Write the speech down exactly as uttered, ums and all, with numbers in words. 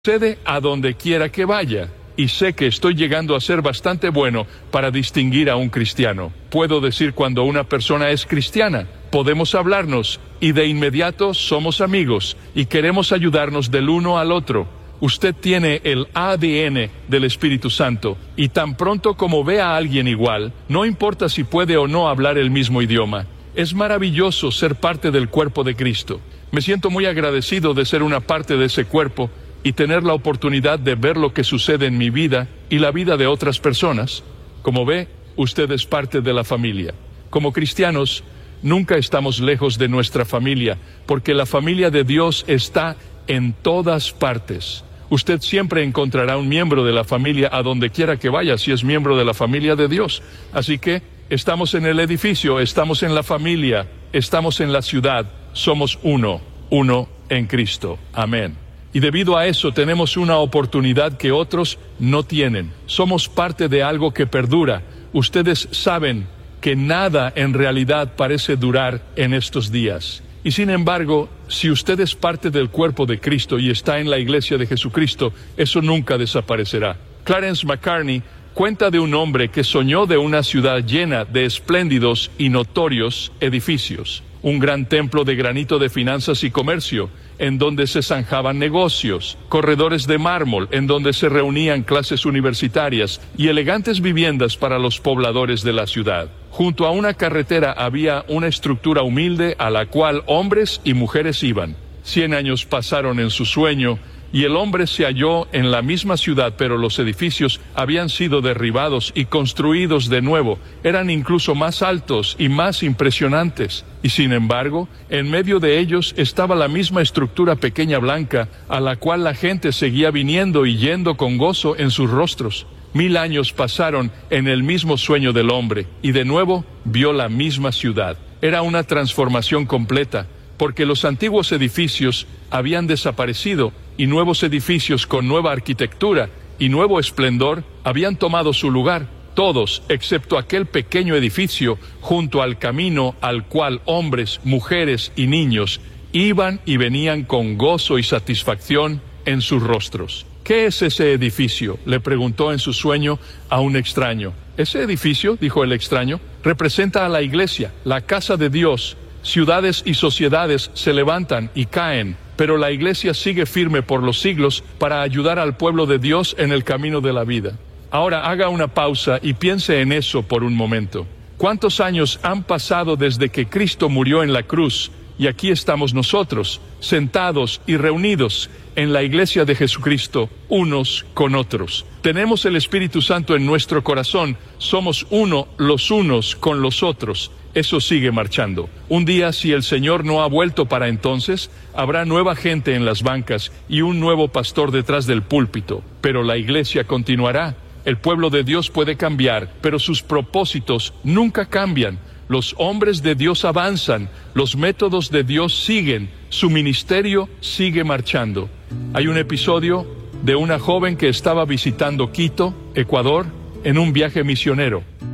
sucede a donde quiera que vaya, y sé que estoy llegando a ser bastante bueno para distinguir a un cristiano. Puedo decir cuando una persona es cristiana, podemos hablarnos, y de inmediato somos amigos, y queremos ayudarnos del uno al otro. Usted tiene el A D N del Espíritu Santo, y tan pronto como ve a alguien igual, no importa si puede o no hablar el mismo idioma. Es maravilloso ser parte del cuerpo de Cristo. Me siento muy agradecido de ser una parte de ese cuerpo, y tener la oportunidad de ver lo que sucede en mi vida y la vida de otras personas. Como ve, usted es parte de la familia. Como cristianos, nunca estamos lejos de nuestra familia, porque la familia de Dios está en todas partes. Usted siempre encontrará un miembro de la familia a donde quiera que vaya, si es miembro de la familia de Dios. Así que, estamos en el edificio, estamos en la familia, estamos en la ciudad, somos uno, uno en Cristo. Amén. Y debido a eso tenemos una oportunidad que otros no tienen. Somos parte de algo que perdura. Ustedes saben que nada en realidad parece durar en estos días. Y sin embargo, si usted es parte del cuerpo de Cristo y está en la iglesia de Jesucristo, eso nunca desaparecerá. Clarence McCartney cuenta de un hombre que soñó de una ciudad llena de espléndidos y notorios edificios. Un gran templo de granito de finanzas y comercio, en donde se zanjaban negocios, corredores de mármol, en donde se reunían clases universitarias, y elegantes viviendas para los pobladores de la ciudad. Junto a una carretera había una estructura humilde a la cual hombres y mujeres iban. Cien años pasaron en su sueño, y el hombre se halló en la misma ciudad, pero los edificios habían sido derribados y construidos de nuevo. Eran incluso más altos y más impresionantes. Y sin embargo, en medio de ellos estaba la misma estructura pequeña blanca, a la cual la gente seguía viniendo y yendo con gozo en sus rostros. Mil años pasaron en el mismo sueño del hombre, y de nuevo vio la misma ciudad. Era una transformación completa, porque los antiguos edificios habían desaparecido, y nuevos edificios con nueva arquitectura y nuevo esplendor habían tomado su lugar, todos excepto aquel pequeño edificio junto al camino al cual hombres, mujeres y niños iban y venían con gozo y satisfacción en sus rostros. ¿Qué es ese edificio?, le preguntó en su sueño a un extraño. Ese edificio, dijo el extraño, representa a la iglesia, la casa de Dios. Ciudades y sociedades se levantan y caen, pero la iglesia sigue firme por los siglos para ayudar al pueblo de Dios en el camino de la vida. Ahora haga una pausa y piense en eso por un momento. ¿Cuántos años han pasado desde que Cristo murió en la cruz? Y aquí estamos nosotros, sentados y reunidos en la iglesia de Jesucristo, unos con otros. Tenemos el Espíritu Santo en nuestro corazón, somos uno los unos con los otros. Eso sigue marchando. Un día, si el Señor no ha vuelto para entonces, habrá nueva gente en las bancas y un nuevo pastor detrás del púlpito. Pero la iglesia continuará. El pueblo de Dios puede cambiar, pero sus propósitos nunca cambian. Los hombres de Dios avanzan, los métodos de Dios siguen, su ministerio sigue marchando. Hay un episodio de una joven que estaba visitando Quito, Ecuador, en un viaje misionero.